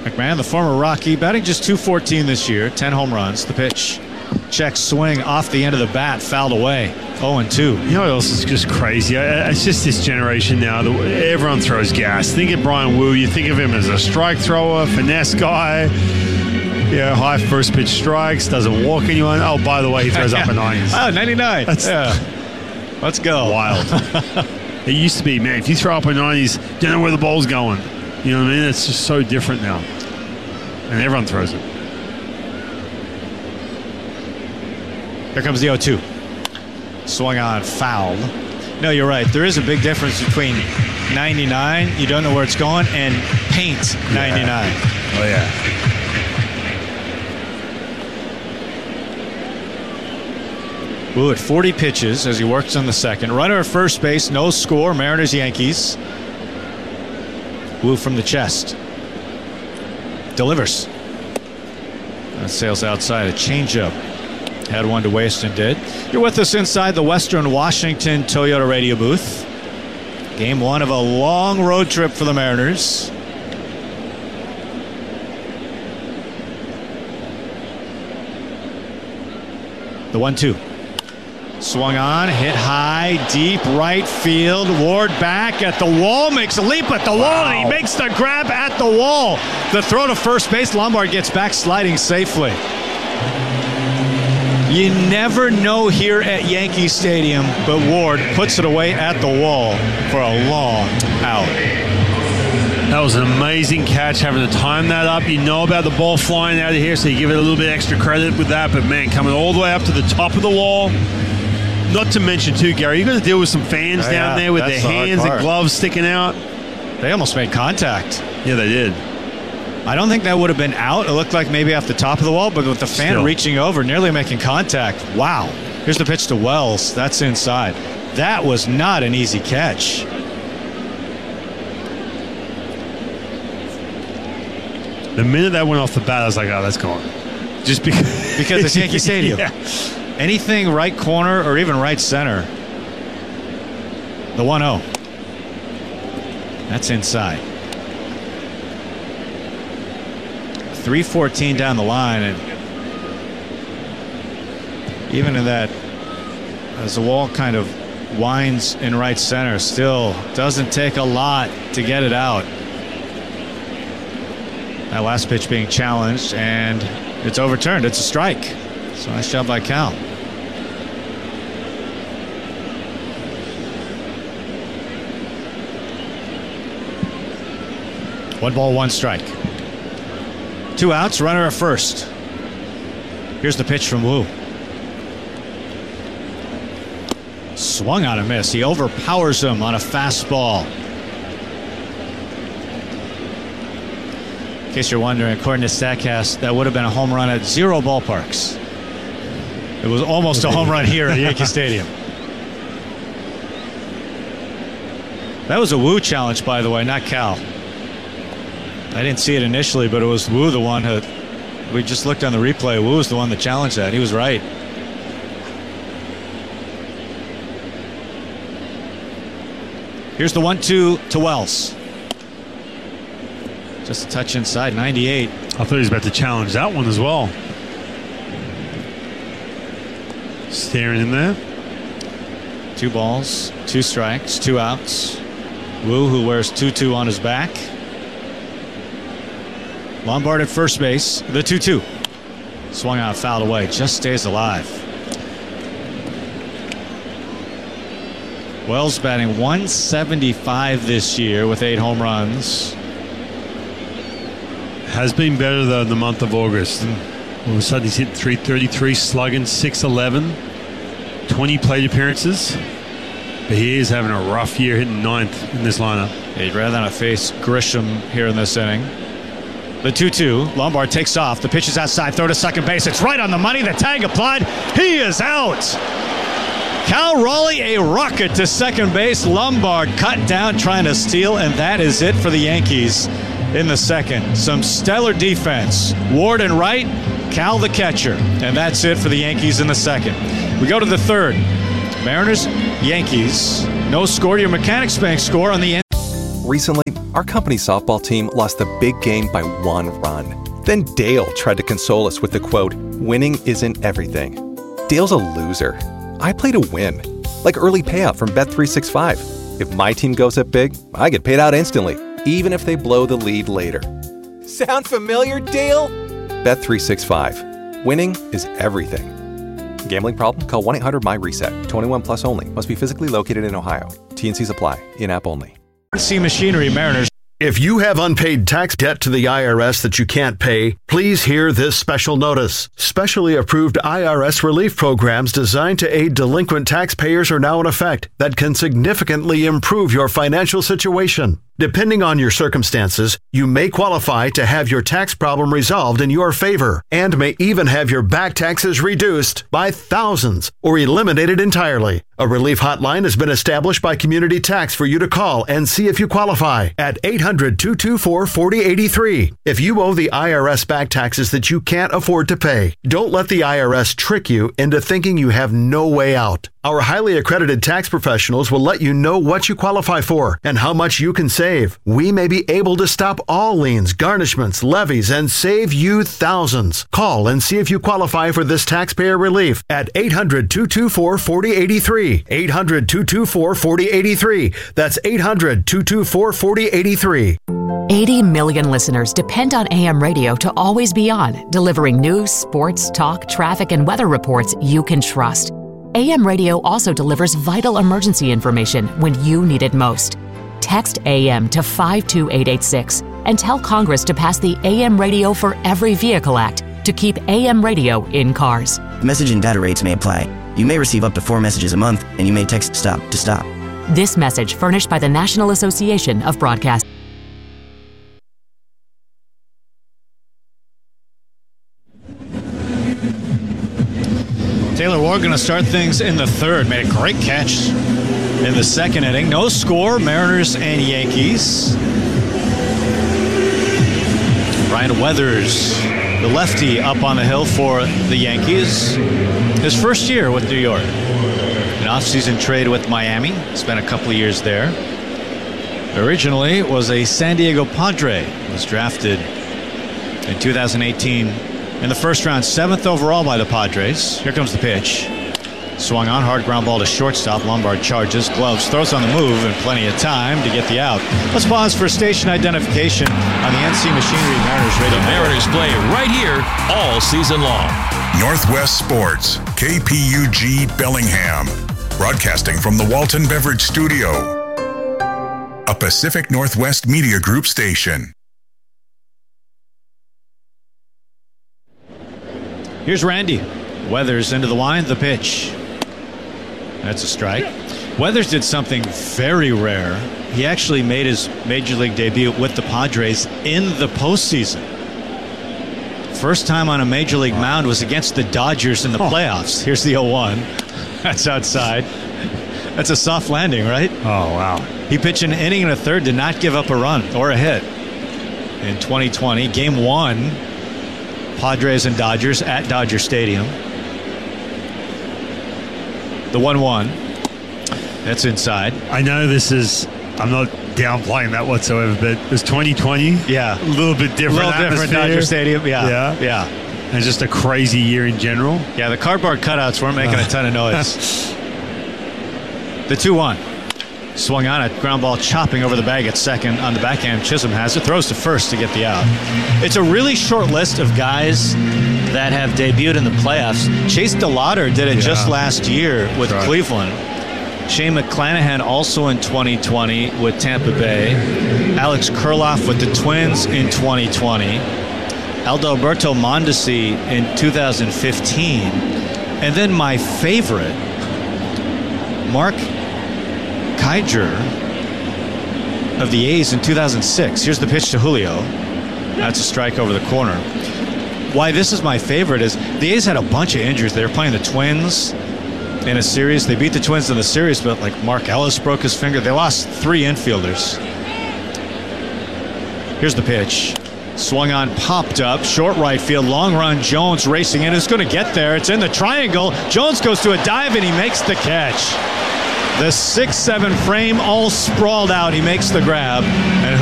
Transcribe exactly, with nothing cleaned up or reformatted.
McMahon, the former Rocky, batting just two fourteen this year, ten home runs. The pitch, check swing off the end of the bat, fouled away, oh and two. You know what else is just crazy? It's just this generation now. Everyone throws gas. Think of Brian Wu. You think of him as a strike thrower, finesse guy. Yeah, high first pitch strikes, doesn't walk anyone. Oh, by the way, he throws up a nineties. Oh, ninety-nine. That's, yeah. Let's go. Wild. It used to be, man, if you throw up a nineties, you don't know where the ball's going. You know what I mean? It's just so different now. And everyone throws it. Here comes the oh two. Swung on, fouled. No, you're right. There is a big difference between ninety-nine, you don't know where it's going, and paint ninety-nine. Yeah. Oh, yeah. Wu at forty pitches as he works on the second. Runner at first base, no score. Mariners, Yankees. Wu from the chest. Delivers. That sails outside. A changeup. Had one to waste and did. You're with us inside the Western Washington Toyota radio booth. Game one of a long road trip for the Mariners. The one two. Swung on, hit high, deep right field. Ward back at the wall, makes a leap at the wall, wow. And he makes the grab at the wall. The throw to first base, Lombard gets back sliding safely. You never know here at Yankee Stadium, but Ward puts it away at the wall for a long out. That was an amazing catch, having to time that up. You know about the ball flying out of here, so you give it a little bit extra credit with that. But, man, coming all the way up to the top of the wall. Not to mention, too, Gary, you've got to deal with some fans yeah, down there with their the hands and gloves sticking out. They almost made contact. Yeah, they did. I don't think that would have been out. It looked like maybe off the top of the wall, but with the fan Still. reaching over, nearly making contact. Wow. Here's the pitch to Wells. That's inside. That was not an easy catch. The minute that went off the bat, I was like, oh, that's gone. Just because. Because it's Yankee Stadium. Yeah. Anything right corner or even right center. The one oh. That's inside. three fourteen down the line, and even in that, as the wall kind of winds in right center, still doesn't take a lot to get it out. That last pitch being challenged, and it's overturned. It's a strike. So nice job by Cal. One ball, one strike. Two outs, runner at first. Here's the pitch from Wu. Swung on a miss. He overpowers him on a fastball. In case you're wondering, according to StatCast, that would have been a home run at zero ballparks. It was almost a home run here at Yankee Stadium. That was a Wu challenge, by the way, not Cal. I didn't see it initially, but it was Wu the one who, we just looked on the replay. Wu was the one that challenged that. He was right. Here's the one two to Wells. Just a touch inside, ninety-eight. I thought he was about to challenge that one as well. Staring in there. Two balls, two strikes, two outs. Wu, who wears two two on his back. Lombard at first base, the two two. Swung out, fouled away, just stays alive. Wells batting one seventy-five this year with eight home runs. Has been better though in the month of August. Mm. All of a sudden he's hitting three thirty-three, slugging six eleven, twenty plate appearances. But he is having a rough year, hitting ninth in this lineup. Yeah, he'd rather not face Grisham here in this inning. The two two. Lombard takes off. The pitch is outside. Throw to second base. It's right on the money. The tag applied. He is out. Cal Raleigh, a rocket to second base. Lombard cut down trying to steal, and that is it for the Yankees in the second. Some stellar defense. Ward and right, Cal the catcher. And that's it for the Yankees in the second. We go to the third. Mariners, Yankees. No score to your Mechanics Bank score on the end. Recently, Our company softball team lost the big game by one run. Then Dale tried to console us with the quote, "Winning isn't everything." Dale's a loser. I play to win. Like early payout from Bet three sixty-five. If my team goes up big, I get paid out instantly, even if they blow the lead later. Sound familiar, Dale? Bet three sixty-five. Winning is everything. Gambling problem? Call one eight hundred M Y reset. twenty-one plus only. Must be physically located in Ohio. T and Cs apply. In-app only. See Machinery, Mariners. If you have unpaid tax debt to the I R S that you can't pay, please hear this special notice. Specially approved I R S relief programs designed to aid delinquent taxpayers are now in effect that can significantly improve your financial situation. Depending on your circumstances, you may qualify to have your tax problem resolved in your favor and may even have your back taxes reduced by thousands or eliminated entirely. A relief hotline has been established by Community Tax for you to call and see if you qualify at eight hundred, two two four, four zero eight three. If you owe the I R S back taxes that you can't afford to pay, don't let the I R S trick you into thinking you have no way out. Our highly accredited tax professionals will let you know what you qualify for and how much you can save. We may be able to stop all liens, garnishments, levies, and save you thousands. Call and see if you qualify for this taxpayer relief at eight hundred, two two four, four zero eight three. eight hundred, two two four, four zero eight three. That's eight hundred, two two four, four zero eight three. eighty million listeners depend on A M radio to always be on, delivering news, sports, talk, traffic, and weather reports you can trust. A M radio also delivers vital emergency information when you need it most. Text A M to five two eight eight six and tell Congress to pass the A M Radio for Every Vehicle Act to keep A M radio in cars. Message and data rates may apply. You may receive up to four messages a month, and you may text STOP to stop. This message furnished by the National Association of Broadcasters. Taylor Ward going to start things in the third. Made a great catch in the second inning. No score, Mariners and Yankees. Ryan Weathers, the lefty, up on the hill for the Yankees. His first year with New York. An offseason trade with Miami. Spent a couple of years there. Originally was a San Diego Padre. Was drafted in two thousand eighteen. In the first round, seventh overall by the Padres. Here comes the pitch. Swung on, hard ground ball to shortstop. Lombard charges, gloves, throws on the move, and plenty of time to get the out. Let's pause for station identification on the N C Machinery Mariners radio. The Mariners play right here all season long. Northwest Sports, K P U G Bellingham. Broadcasting from the Walton Beverage Studio. A Pacific Northwest Media Group station. Here's Randy. Weathers into the line, the pitch. That's a strike. Weathers did something very rare. He actually made his major league debut with the Padres in the postseason. First time on a major league mound was against the Dodgers in the playoffs. Here's the oh one. That's outside. That's a soft landing, right? Oh, wow. He pitched an inning and a third, did not give up a run or a hit in twenty twenty. Game one. Padres and Dodgers at Dodger Stadium. The one one. That's inside. I know this is, I'm not downplaying that whatsoever, but it was twenty twenty. Yeah. A little bit different. A little different Dodger Stadium. Yeah. Yeah. Yeah. And just a crazy year in general. Yeah, the cardboard cutouts weren't making uh. a ton of noise. The two one. Swung on it, ground ball chopping over the bag at second on the backhand. Chisholm has it, throws to first to get the out. It's a really short list of guys that have debuted in the playoffs. Chase DeLauder did it yeah. just last year with right. Cleveland. Shane McClanahan also in twenty twenty with Tampa Bay. Alex Kurloff with the Twins in twenty twenty. Adalberto Mondesi in two thousand fifteen. And then my favorite, Mark Keijer of the A's in two thousand six. Here's the pitch to Julio. That's a strike over the corner. Why this is my favorite is the A's had a bunch of injuries. They were playing the Twins in a series. They beat the Twins in the series, but like Mark Ellis broke his finger. They lost three infielders. Here's the pitch. Swung on, popped up, short right field, long run. Jones racing in. Who's going to get there? It's in the triangle. Jones goes to a dive and he makes the catch. The six seven frame all sprawled out. He makes the grab. And